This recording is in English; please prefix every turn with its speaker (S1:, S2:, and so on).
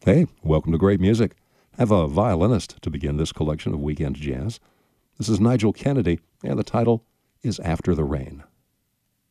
S1: Hey, welcome to Great Music. I have a violinist to begin this collection of Weekend Jazz. This is Nigel Kennedy, and the title is After the Rain.